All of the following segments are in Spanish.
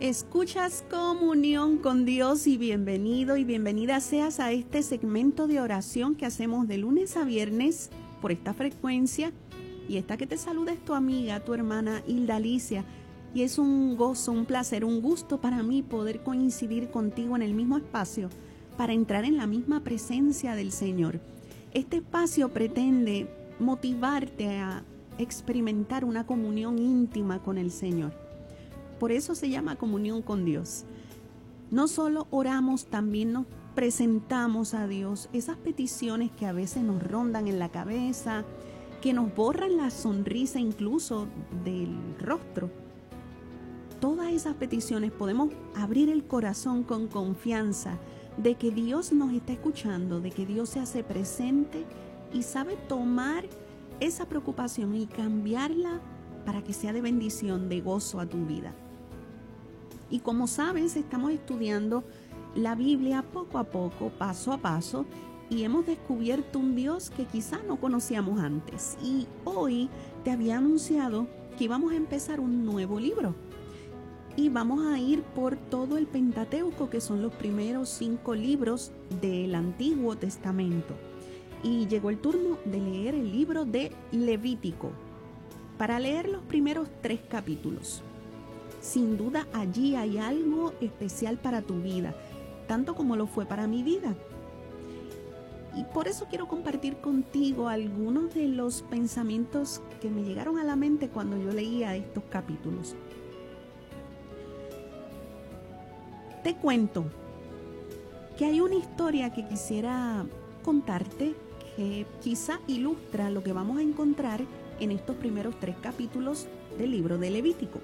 Escuchas Comunión con Dios y bienvenido y bienvenida seas a este segmento de oración que hacemos de lunes a viernes por esta frecuencia. Y esta que te saluda es tu amiga, tu hermana Hilda Alicia. Y es un gozo, un placer, un gusto para mí poder coincidir contigo en el mismo espacio para entrar en la misma presencia del Señor. Este espacio pretende motivarte a experimentar una comunión íntima con el Señor. Por eso se llama comunión con Dios. No solo oramos, también nos presentamos a Dios esas peticiones que a veces nos rondan en la cabeza, que nos borran la sonrisa incluso del rostro. Todas esas peticiones podemos abrir el corazón con confianza de que Dios nos está escuchando, de que Dios se hace presente y sabe tomar esa preocupación y cambiarla para que sea de bendición, de gozo a tu vida. Y como sabes, estamos estudiando la Biblia poco a poco, paso a paso, y hemos descubierto un Dios que quizá no conocíamos antes. Y hoy te había anunciado que íbamos a empezar un nuevo libro. Y vamos a ir por todo el Pentateuco, que son los primeros 5 libros del Antiguo Testamento. Y llegó el turno de leer el libro de Levítico, para leer los primeros 3 capítulos. Sin duda allí hay algo especial para tu vida, tanto como lo fue para mi vida. Y por eso quiero compartir contigo algunos de los pensamientos que me llegaron a la mente cuando yo leía estos capítulos. Te cuento que hay una historia que quisiera contarte que quizá ilustra lo que vamos a encontrar en estos primeros 3 capítulos del libro de Levítico.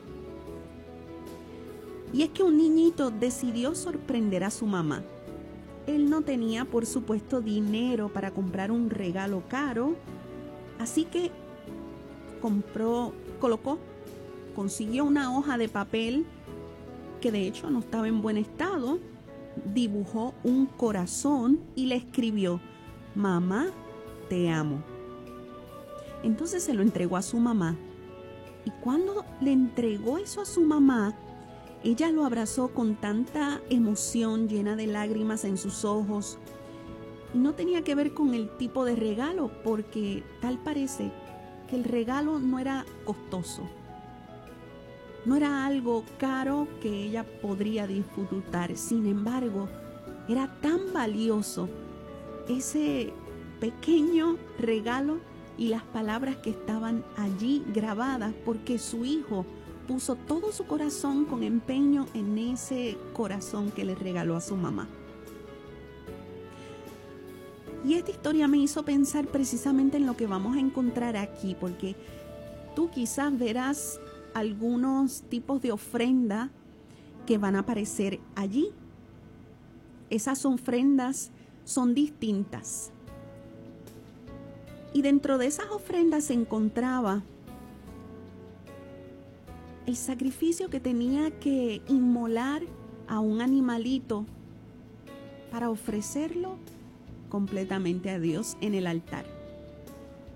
Y es que un niñito decidió sorprender a su mamá. Él no tenía, por supuesto, dinero para comprar un regalo caro, así que consiguió una hoja de papel que de hecho no estaba en buen estado, dibujó un corazón y le escribió: "Mamá, te amo". Entonces se lo entregó a su mamá. Y cuando le entregó eso a su mamá, ella lo abrazó con tanta emoción, llena de lágrimas en sus ojos. Y no tenía que ver con el tipo de regalo, porque tal parece que el regalo no era costoso. No era algo caro que ella podría disfrutar. Sin embargo, era tan valioso ese pequeño regalo y las palabras que estaban allí grabadas, porque su hijo puso todo su corazón con empeño en ese corazón que le regaló a su mamá. Y esta historia me hizo pensar precisamente en lo que vamos a encontrar aquí, porque tú quizás verás algunos tipos de ofrenda que van a aparecer allí. Esas ofrendas son distintas. Y dentro de esas ofrendas se encontraba el sacrificio que tenía que inmolar a un animalito para ofrecerlo completamente a Dios en el altar.